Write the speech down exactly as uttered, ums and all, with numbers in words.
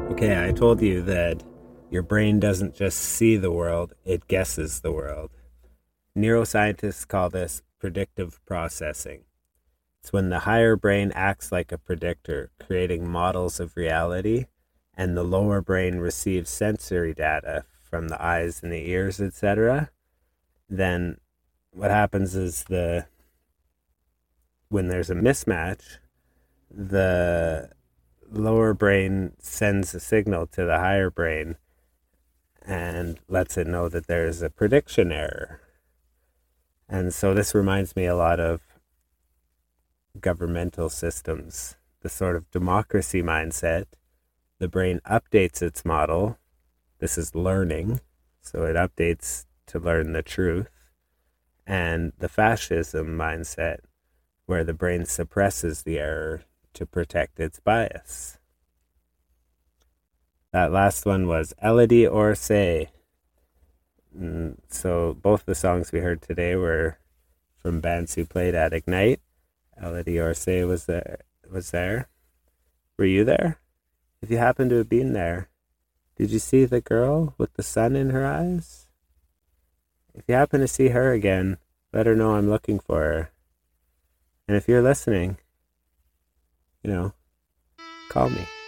Okay, I told you that your brain doesn't just see the world, it guesses the world. Neuroscientists call this predictive processing. It's when the higher brain acts like a predictor, creating models of reality, and the lower brain receives sensory data from the eyes and the ears, et cetera. Then what happens is the when there's a mismatch, the lower brain sends a signal to the higher brain and lets it know that there's a prediction error. And so this reminds me a lot of governmental systems, the sort of democracy mindset. The brain updates its model. This is learning. So it updates to learn the truth. And the fascism mindset, where the brain suppresses the error to protect its bias. That last one was Elodie Orsay. So both the songs we heard today were from bands who played at Ignite. Elodie Orsay was there. Was there. Were you there? If you happen to have been there, did you see the girl with the sun in her eyes? If you happen to see her again, let her know I'm looking for her. And if you're listening, you know, call me.